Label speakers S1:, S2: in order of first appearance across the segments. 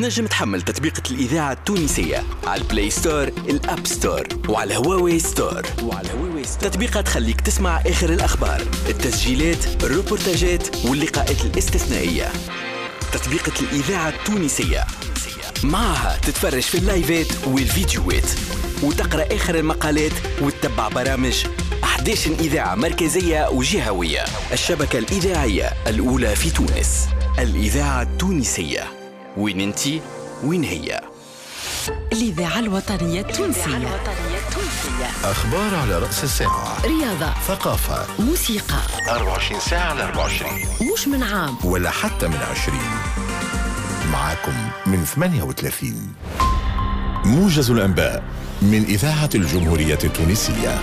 S1: تنجم تحمل تطبيقة الإذاعة التونسية على البلاي ستور، الأب ستور، وعلى هواوي ستور. تطبيقات تخليك تسمع آخر الأخبار، التسجيلات، الروبورتاجات واللقاءات الاستثنائية. تطبيقة الإذاعة التونسية معها تتفرج في اللايفات والفيديوهات وتقرأ آخر المقالات وتتبع برامج 11 إذاعة مركزية وجهوية. الشبكة الإذاعية الأولى في تونس، الإذاعة التونسية. وين انتي؟ وين هي؟
S2: الإذاعة الوطنية التونسية.
S3: أخبار على رأس الساعة،
S2: رياضة،
S3: ثقافة،
S2: موسيقى،
S3: 24 ساعة على 24،
S2: مش من عام
S3: ولا حتى من 20. معاكم من 38. موجز الأنباء من إذاعة الجمهورية التونسية.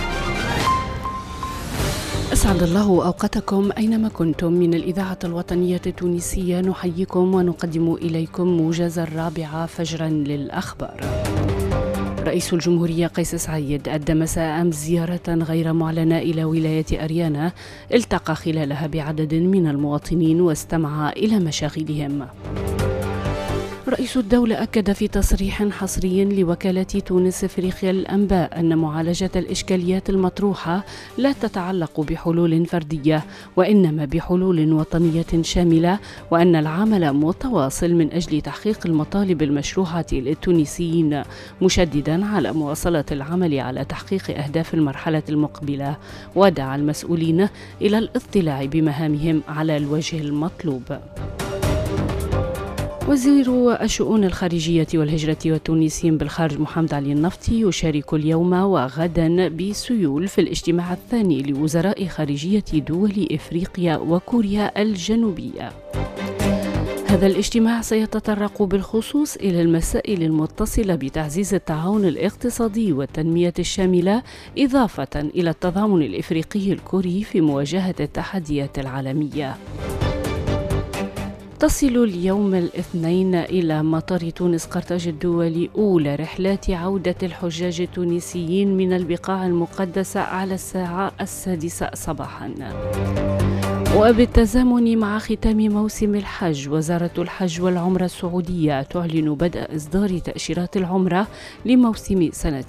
S4: أسعد الله أوقاتكم أينما كنتم. من الإذاعة الوطنية التونسية نحييكم ونقدم إليكم موجز 4 فجرا للأخبار. رئيس الجمهورية قيس سعيد أدى مساء أمس زيارة غير معلنة إلى ولاية أريانا، التقى خلالها بعدد من المواطنين واستمع إلى مشاغلهم. رئيس الدولة أكد في تصريح حصري لوكالة تونس إفريقيا للأنباء أن معالجة الإشكاليات المطروحة لا تتعلق بحلول فردية وإنما بحلول وطنية شاملة، وأن العمل متواصل من أجل تحقيق المطالب المشروعة للتونسيين، مشددا على مواصلة العمل على تحقيق أهداف المرحلة المقبلة، ودعا المسؤولين إلى الاطلاع بمهامهم على الوجه المطلوب. وزير الشؤون الخارجية والهجرة والتونسيين بالخارج محمد علي النفطي يشارك اليوم وغدا بسيول في الاجتماع الثاني لوزراء خارجية دول إفريقيا وكوريا الجنوبية. هذا الاجتماع سيتطرق بالخصوص إلى المسائل المتصلة بتعزيز التعاون الاقتصادي والتنمية الشاملة، إضافة إلى التضامن الإفريقي الكوري في مواجهة التحديات العالمية. تصل اليوم الاثنين إلى مطار تونس قرطاج الدولي أولى رحلات عودة الحجاج التونسيين من البقاع المقدسة على الساعة 6 صباحا. وبالتزامن مع ختام موسم الحج، وزارة الحج والعمرة السعودية تعلن بدء إصدار تأشيرات العمرة لموسم سنة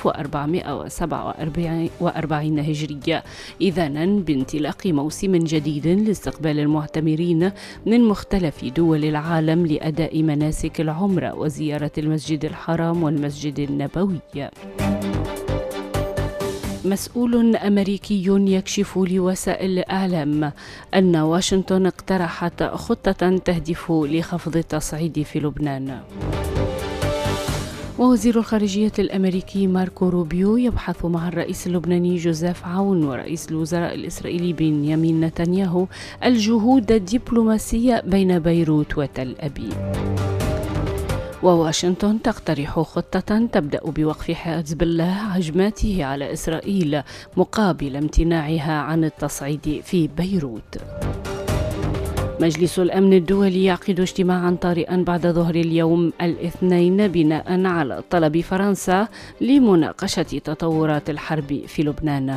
S4: 1447 هجرية، إذانا بانطلاق موسم جديد لاستقبال المعتمرين من مختلف دول العالم لأداء مناسك العمرة وزيارة المسجد الحرام والمسجد النبوي. مسؤول أمريكي يكشف لوسائل الإعلام أن واشنطن اقترحت خطة تهدف لخفض التصعيد في لبنان. ووزير الخارجية الأمريكي ماركو روبيو يبحث مع الرئيس اللبناني جوزيف عون ورئيس الوزراء الإسرائيلي بنيامين نتنياهو الجهود الدبلوماسية بين بيروت وتل أبيب. وواشنطن تقترح خطة تبدأ بوقف حزب الله هجماته على إسرائيل مقابل امتناعها عن التصعيد في بيروت. مجلس الأمن الدولي يعقد اجتماعا طارئا بعد ظهر اليوم الاثنين بناء على طلب فرنسا لمناقشة تطورات الحرب في لبنان.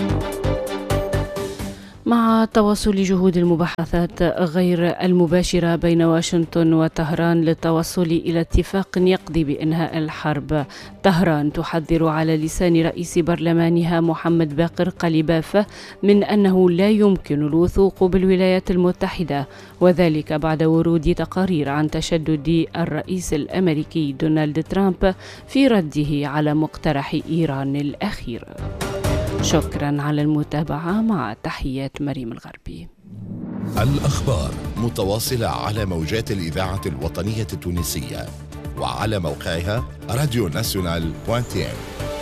S4: مع تواصل جهود المباحثات غير المباشرة بين واشنطن وطهران للتوصل إلى اتفاق يقضي بإنهاء الحرب، طهران تحذر على لسان رئيس برلمانها محمد باقر قليباف من أنه لا يمكن الوثوق بالولايات المتحدة، وذلك بعد ورود تقارير عن تشدد الرئيس الأمريكي دونالد ترامب في رده على مقترح إيران الأخير. شكرا على المتابعة، مع تحيات مريم الغربي.
S3: الأخبار متواصلة على موجات الإذاعة الوطنية التونسية وعلى موقعها radionational.tn.